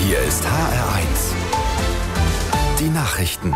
Hier ist HR1. Die Nachrichten.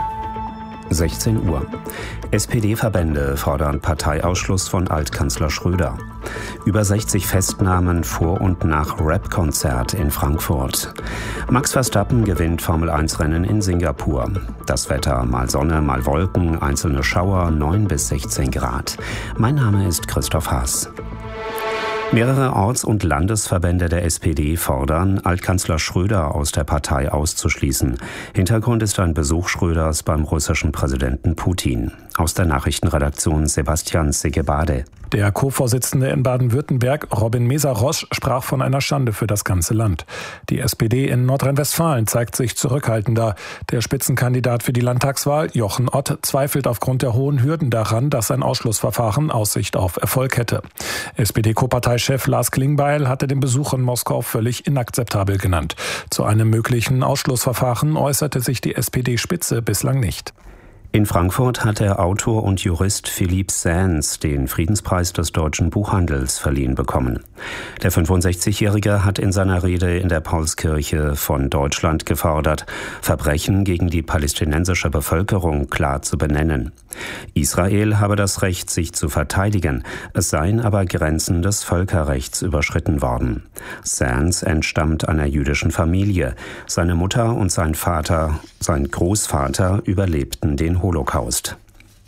16 Uhr. SPD-Verbände fordern Parteiausschluss von Altkanzler Schröder. Über 60 Festnahmen vor und nach Rap-Konzert in Frankfurt. Max Verstappen gewinnt Formel-1-Rennen in Singapur. Das Wetter: mal Sonne, mal Wolken, einzelne Schauer, 9 bis 16 Grad. Mein Name ist Christoph Haas. Mehrere Orts- und Landesverbände der SPD fordern, Altkanzler Schröder aus der Partei auszuschließen. Hintergrund ist ein Besuch Schröders beim russischen Präsidenten Putin. Aus der Nachrichtenredaktion Sebastian Segebade. Der Co-Vorsitzende in Baden-Württemberg, Robin Meszaros, sprach von einer Schande für das ganze Land. Die SPD in Nordrhein-Westfalen zeigt sich zurückhaltender. Der Spitzenkandidat für die Landtagswahl, Jochen Ott, zweifelt aufgrund der hohen Hürden daran, dass ein Ausschlussverfahren Aussicht auf Erfolg hätte. SPD-Co-Parteichef Lars Klingbeil hatte den Besuch in Moskau völlig inakzeptabel genannt. Zu einem möglichen Ausschlussverfahren äußerte sich die SPD-Spitze bislang nicht. In Frankfurt hat der Autor und Jurist Philippe Sands den Friedenspreis des deutschen Buchhandels verliehen bekommen. Der 65-Jährige hat in seiner Rede in der Paulskirche von Deutschland gefordert, Verbrechen gegen die palästinensische Bevölkerung klar zu benennen. Israel habe das Recht, sich zu verteidigen, es seien aber Grenzen des Völkerrechts überschritten worden. Sands entstammt einer jüdischen Familie. Seine Mutter und sein Großvater überlebten den Holocaust.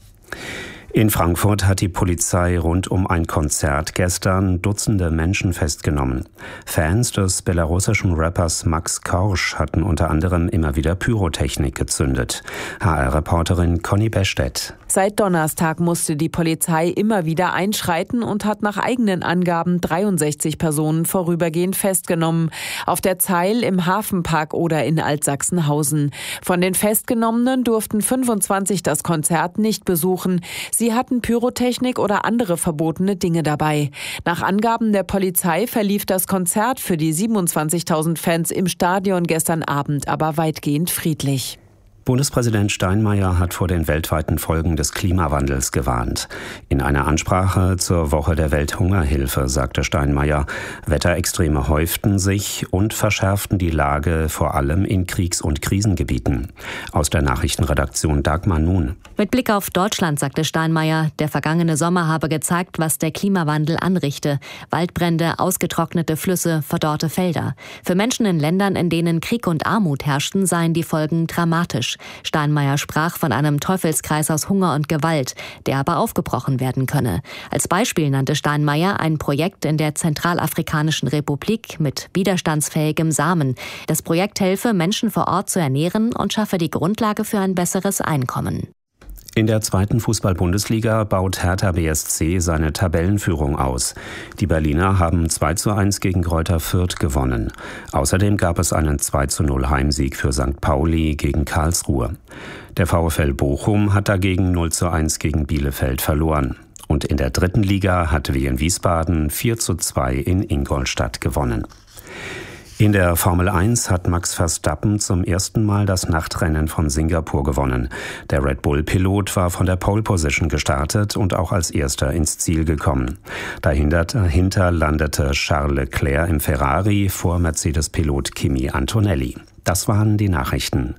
In Frankfurt hat die Polizei rund um ein Konzert gestern Dutzende Menschen festgenommen. Fans des belarussischen Rappers Max Korsch hatten unter anderem immer wieder Pyrotechnik gezündet. HR-Reporterin Conny Bestedt. Seit Donnerstag musste die Polizei immer wieder einschreiten und hat nach eigenen Angaben 63 Personen vorübergehend festgenommen. Auf der Zeil, im Hafenpark oder in Altsachsenhausen. Von den Festgenommenen durften 25 das Konzert nicht besuchen. Sie hatten Pyrotechnik oder andere verbotene Dinge dabei. Nach Angaben der Polizei verlief das Konzert für die 27.000 Fans im Stadion gestern Abend aber weitgehend friedlich. Bundespräsident Steinmeier hat vor den weltweiten Folgen des Klimawandels gewarnt. In einer Ansprache zur Woche der Welthungerhilfe sagte Steinmeier, Wetterextreme häuften sich und verschärften die Lage vor allem in Kriegs- und Krisengebieten. Aus der Nachrichtenredaktion Dagmar Nun. Mit Blick auf Deutschland sagte Steinmeier, der vergangene Sommer habe gezeigt, was der Klimawandel anrichte. Waldbrände, ausgetrocknete Flüsse, verdorrte Felder. Für Menschen in Ländern, in denen Krieg und Armut herrschten, seien die Folgen dramatisch. Steinmeier sprach von einem Teufelskreis aus Hunger und Gewalt, der aber aufgebrochen werden könne. Als Beispiel nannte Steinmeier ein Projekt in der Zentralafrikanischen Republik mit widerstandsfähigem Samen. Das Projekt helfe, Menschen vor Ort zu ernähren und schaffe die Grundlage für ein besseres Einkommen. In der zweiten Fußball-Bundesliga baut Hertha BSC seine Tabellenführung aus. Die Berliner haben 2:1 gegen Greuther Fürth gewonnen. Außerdem gab es einen 2:0 Heimsieg für St. Pauli gegen Karlsruhe. Der VfL Bochum hat dagegen 0:1 gegen Bielefeld verloren. Und in der dritten Liga hat Wien Wiesbaden 4:2 in Ingolstadt gewonnen. In der Formel 1 hat Max Verstappen zum ersten Mal das Nachtrennen von Singapur gewonnen. Der Red Bull-Pilot war von der Pole Position gestartet und auch als erster ins Ziel gekommen. Dahinter landete Charles Leclerc im Ferrari vor Mercedes-Pilot Kimi Antonelli. Das waren die Nachrichten.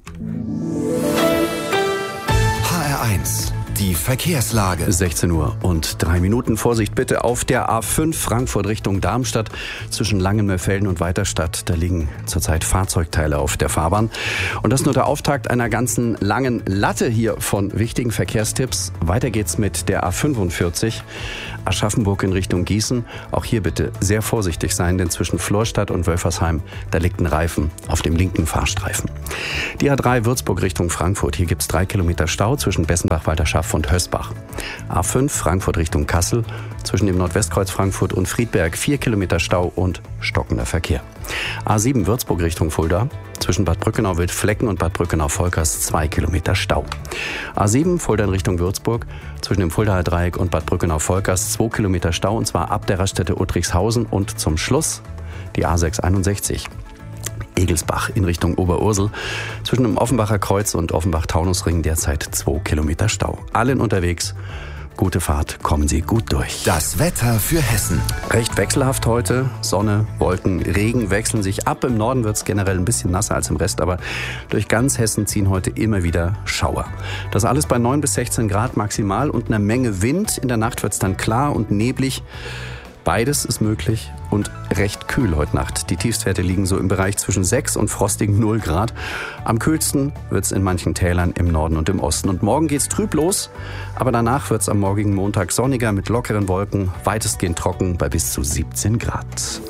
HR1. Die Verkehrslage. 16 Uhr und 3 Minuten. Vorsicht bitte auf der A5 Frankfurt Richtung Darmstadt zwischen Langenmörfelden und Weiterstadt. Da liegen zurzeit Fahrzeugteile auf der Fahrbahn. Und das ist nur der Auftakt einer ganzen langen Latte hier von wichtigen Verkehrstipps. Weiter geht's mit der A45 Aschaffenburg in Richtung Gießen. Auch hier bitte sehr vorsichtig sein, denn zwischen Florstadt und Wölfersheim, da liegt ein Reifen auf dem linken Fahrstreifen. Die A3 Würzburg Richtung Frankfurt. Hier gibt's 3 Kilometer Stau zwischen Bessenbach, Walterschaft und Hösbach. A5 Frankfurt Richtung Kassel, zwischen dem Nordwestkreuz Frankfurt und Friedberg 4 Kilometer Stau und stockender Verkehr. A7 Würzburg Richtung Fulda, zwischen Bad Brückenau-Wildflecken und Bad Brückenau-Volkers 2 Kilometer Stau. A7 Fulda in Richtung Würzburg, zwischen dem Fuldaer Dreieck und Bad Brückenau-Volkers 2 Kilometer Stau, und zwar ab der Raststätte Uttrichshausen, und zum Schluss die A661. Egelsbach in Richtung Oberursel. Zwischen dem Offenbacher Kreuz und Offenbach-Taunusring derzeit 2 Kilometer Stau. Allen unterwegs Gute Fahrt, kommen Sie gut durch. Das Wetter für Hessen. Recht wechselhaft heute. Sonne, Wolken, Regen wechseln sich ab. Im Norden wird es generell ein bisschen nasser als im Rest, aber durch ganz Hessen ziehen heute immer wieder Schauer. Das alles bei 9 bis 16 Grad maximal und einer Menge Wind. In der Nacht wird es dann klar und neblig. Beides ist möglich und recht kühl heute Nacht. Die Tiefstwerte liegen so im Bereich zwischen 6 und frostigen 0 Grad. Am kühlsten wird es in manchen Tälern im Norden und im Osten. Und morgen geht's trüb los, aber danach wird es am morgigen Montag sonniger mit lockeren Wolken, weitestgehend trocken bei bis zu 17 Grad.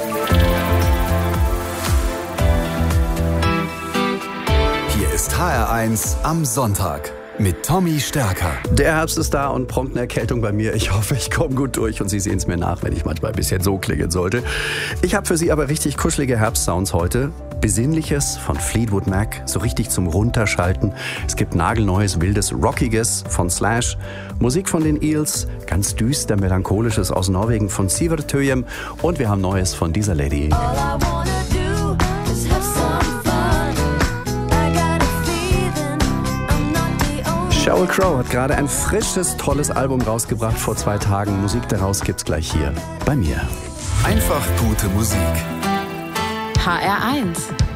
Hier ist HR1 am Sonntag mit Tommy Stärker. Der Herbst ist da und prompt eine Erkältung bei mir. Ich hoffe, ich komme gut durch und Sie sehen es mir nach, wenn ich manchmal ein bisschen so klingen sollte. Ich habe für Sie aber richtig kuschelige Herbstsounds heute. Besinnliches von Fleetwood Mac, so richtig zum Runterschalten. Es gibt nagelneues, wildes, rockiges von Slash. Musik von den Eels, ganz düster, melancholisches aus Norwegen von Sivert Høyem. Und wir haben Neues von dieser Lady. Sheryl Crow hat gerade ein frisches, tolles Album rausgebracht vor 2 Tagen. Musik daraus gibt's gleich hier bei mir. Einfach gute Musik. HR1